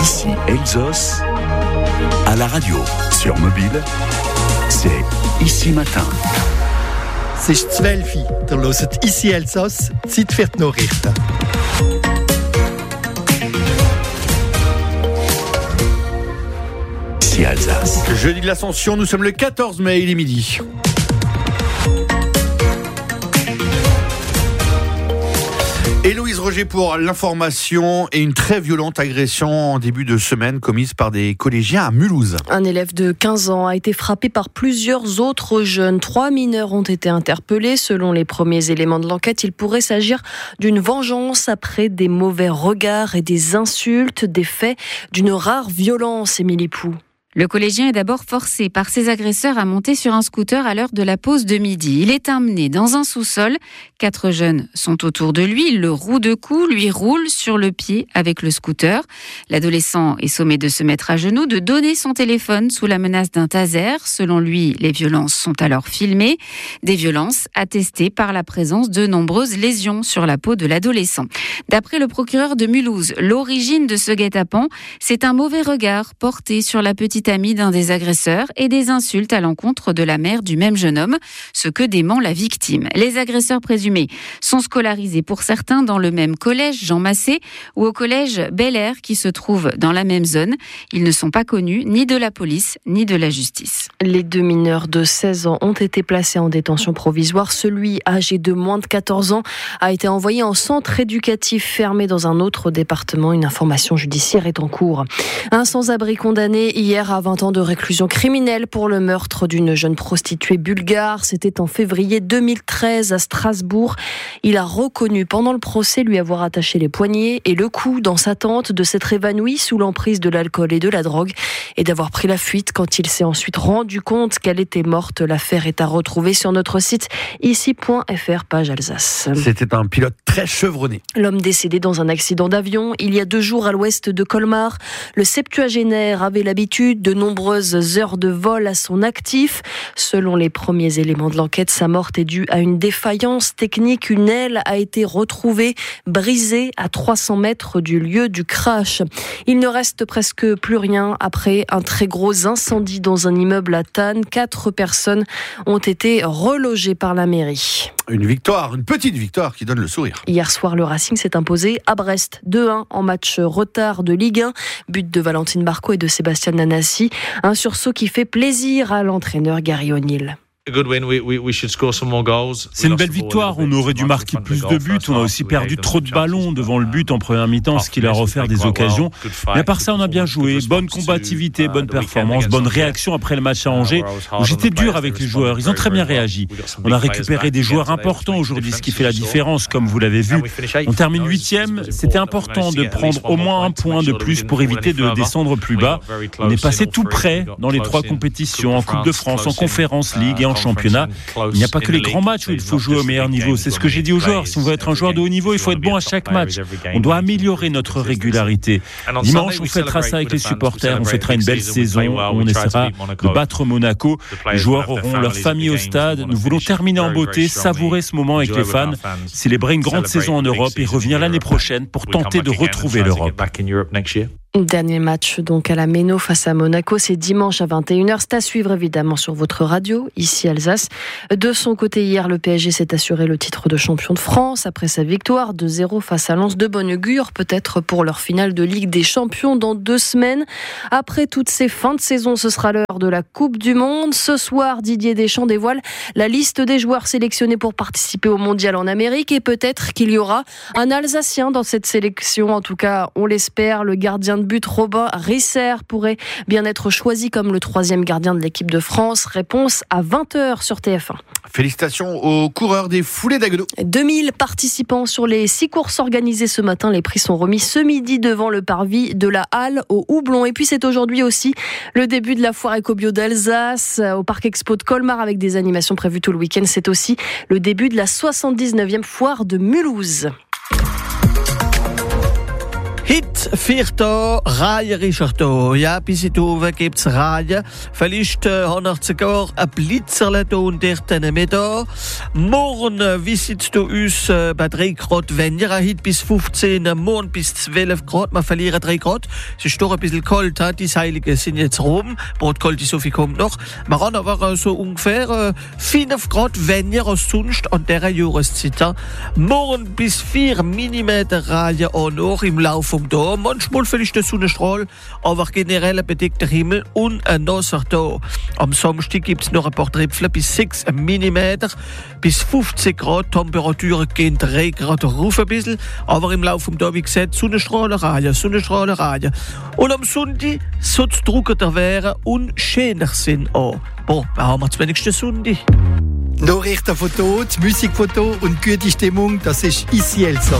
Ici Elsos, à la radio, sur mobile, c'est Ici Matin. Es ist 12 Uhr, ihr hört «Ici Elsass», Zeit für die Nachrichten. Ici Alsace. Jeudi de l'Ascension, nous sommes le 14 mai, il est midi. Héloïse Roger pour l'information et une très violente agression en début de semaine commise par des collégiens à Mulhouse. Un élève de 15 ans a été frappé par plusieurs autres jeunes. 3 mineurs ont été interpellés. Selon les premiers éléments de l'enquête, il pourrait s'agir d'une vengeance après des mauvais regards et des insultes, des faits d'une rare violence, Émilie Pou. Le collégien est d'abord forcé par ses agresseurs à monter sur un scooter à l'heure de la pause de midi. Il est emmené dans un sous-sol. 4 jeunes sont autour de lui. Il le roue de coups, lui roule sur le pied avec le scooter. L'adolescent est sommé de se mettre à genoux, de donner son téléphone sous la menace d'un taser. Selon lui, les violences sont alors filmées. Des violences attestées par la présence de nombreuses lésions sur la peau de l'adolescent. D'après le procureur de Mulhouse, l'origine de ce guet-apens, c'est un mauvais regard porté sur la petite amie d'un des agresseurs et des insultes à l'encontre de la mère du même jeune homme, ce que dément la victime. Les agresseurs présumés sont scolarisés pour certains dans le même collège Jean Massé ou au collège Bel Air qui se trouve dans la même zone. Ils ne sont pas connus ni de la police ni de la justice. Les 2 mineurs de 16 ans ont été placés en détention provisoire. Celui âgé de moins de 14 ans a été envoyé en centre éducatif fermé dans un autre département. Une information judiciaire est en cours. Un sans-abri condamné hier à 20 ans de réclusion criminelle pour le meurtre d'une jeune prostituée bulgare. C'était en février 2013 à Strasbourg. Il a reconnu pendant le procès lui avoir attaché les poignets et le cou dans sa tente, de s'être évanoui sous l'emprise de l'alcool et de la drogue et d'avoir pris la fuite quand il s'est ensuite rendu compte qu'elle était morte. L'affaire est à retrouver sur notre site ici.fr, page Alsace. C'était un pilote très chevronné. L'homme décédé dans un accident d'avion il y a 2 jours à l'ouest de Colmar. Le septuagénaire avait l'habitude de nombreuses heures de vol à son actif. Selon les premiers éléments de l'enquête, sa mort est due à une défaillance technique. Une aile a été retrouvée brisée à 300 mètres du lieu du crash. Il ne reste presque plus rien après un très gros incendie dans un immeuble à Thann. 4 personnes ont été relogées par la mairie. Une victoire, une petite victoire qui donne le sourire. Hier soir, le Racing s'est imposé à Brest 2-1 en match retard de Ligue 1. But de Valentine Barco et de Sébastien Nanassi. Un sursaut qui fait plaisir à l'entraîneur Gary O'Neill. C'est une belle victoire, on aurait dû marquer plus de buts, on a aussi perdu trop de ballons devant le but en première mi-temps, ce qui leur a offert des occasions. Mais à part ça, on a bien joué, bonne combativité, bonne performance, bonne réaction après le match à Angers, où j'étais dur avec les joueurs, ils ont très bien réagi. On a récupéré des joueurs importants aujourd'hui, ce qui fait la différence, comme vous l'avez vu. On termine 8e, c'était important de prendre au moins un point de plus pour éviter de descendre plus bas. On est passé tout près dans les 3 compétitions, en Coupe de France, en Conférence League et en championnat. Il n'y a pas que les grands matchs où il faut jouer au meilleur niveau. C'est ce que j'ai dit aux joueurs. Si on veut être un joueur de haut niveau, il faut être bon à chaque match. On doit améliorer notre régularité. Dimanche, on fêtera ça avec les supporters. On fêtera une belle saison. On essaiera de battre Monaco. Les joueurs auront leur famille au stade. Nous voulons terminer en beauté, savourer ce moment avec les fans, célébrer une grande saison en Europe et revenir l'année prochaine pour tenter de retrouver l'Europe. Dernier match donc à la Méno face à Monaco, c'est dimanche à 21h. C'est à suivre évidemment sur votre radio, ici Alsace. De son côté, hier, le PSG s'est assuré le titre de champion de France après sa victoire 2-0 face à Lens. De bonne augure peut-être pour leur finale de Ligue des Champions dans 2 semaines. Après toutes ces fins de saison, ce sera l'heure de la Coupe du Monde. Ce soir, Didier Deschamps dévoile la liste des joueurs sélectionnés pour participer au Mondial en Amérique et peut-être qu'il y aura un Alsacien dans cette sélection. En tout cas, on l'espère, le gardien de but Robin Risser pourrait bien être choisi comme le 3e gardien de l'équipe de France. Réponse à 20h sur TF1. Félicitations aux coureurs des foulées d'Agno. 2000 participants sur les 6 courses organisées ce matin. Les prix sont remis ce midi devant le parvis de la Halle au Houblon. Et puis c'est aujourd'hui aussi le début de la foire éco-bio d'Alsace au Parc Expo de Colmar avec des animations prévues tout le week-end. C'est aussi le début de la 79e foire de Mulhouse. Hit gibt's 4 Tage, Reihe ist er da. Ja, bis in die Uwe gibt's Reihe. Vielleicht haben wir sogar ein Blitzerle da und dort mit da. Morgen visitest du uns bei 3 Grad weniger. Heute bis 15, morgen bis 12 Grad. Wir verlieren 3 Grad. Es ist doch ein bisschen kalt. Die Heiligen sind jetzt rum. Brotkalt, so viel kommt noch. Wir haben aber so ungefähr 5 Grad weniger als sonst an dieser Jahreszeit. Morgen bis 4 mm Reihe auch noch im Laufe des Tages. Manchmal vielleicht der Sonnenstrahl, aber generell ein bedeckter Himmel und ein nasser Tag. Am Samstag gibt es noch ein paar Tröpfchen bis 6 mm, bis 15 Grad. Temperaturen gehen 3 Grad rauf ein bisschen, aber im Laufe des Tages, wie gesagt, Sonnenstrahlerei. Und am Sonntag soll es trockener werden und schöner sein auch. Boah, wir haben wir wenigstens Sonntag. Nachrichten von dort, Musik von dort und gute Stimmung, das ist ici Elsass.